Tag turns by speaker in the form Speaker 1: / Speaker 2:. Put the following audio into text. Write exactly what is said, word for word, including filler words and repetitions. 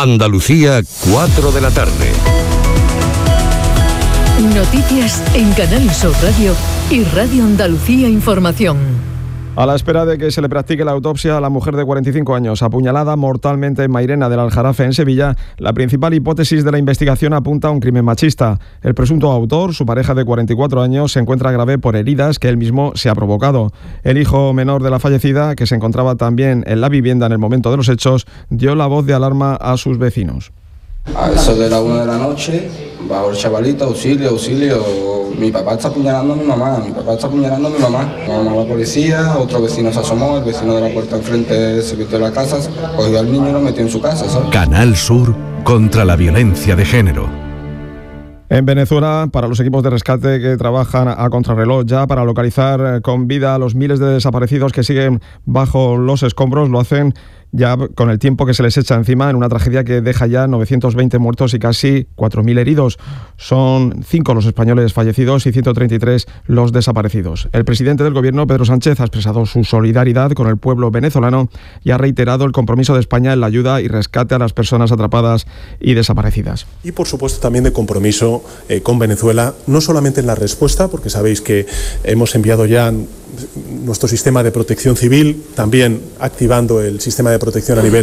Speaker 1: Andalucía, cuatro de la tarde.
Speaker 2: Noticias en Canal Sur Radio y Radio Andalucía Información.
Speaker 3: A la espera de que se le practique la autopsia a la mujer de cuarenta y cinco años, apuñalada mortalmente en Mairena del Aljarafe, en Sevilla, la principal hipótesis de la investigación apunta a un crimen machista. El presunto autor, su pareja de cuarenta y cuatro años, se encuentra grave por heridas que él mismo se ha provocado. El hijo menor de la fallecida, que se encontraba también en la vivienda en el momento de los hechos, dio la voz de alarma a sus vecinos.
Speaker 4: A eso de la una de la noche, va el chavalito, auxilio, auxilio, mi papá está apuñalando a mi mamá, mi papá está apuñalando a mi mamá. Llamamos a la policía, otro vecino se asomó, el vecino de la puerta enfrente se metió en la casa, cogió al niño y lo metió en su casa, ¿sabes?
Speaker 1: Canal Sur contra la violencia de género.
Speaker 3: En Venezuela, para los equipos de rescate que trabajan a contrarreloj ya para localizar con vida a los miles de desaparecidos que siguen bajo los escombros, lo hacen ya con el tiempo que se les echa encima en una tragedia que deja ya novecientos veinte muertos y casi cuatro mil heridos. Son cinco los españoles fallecidos y ciento treinta y tres los desaparecidos. El presidente del gobierno, Pedro Sánchez, ha expresado su solidaridad con el pueblo venezolano y ha reiterado el compromiso de España en la ayuda y rescate a las personas atrapadas y desaparecidas.
Speaker 5: Y por supuesto también de compromiso eh, con Venezuela, no solamente en la respuesta, porque sabéis que hemos enviado ya nuestro sistema de protección civil, también activando el sistema de protección a nivel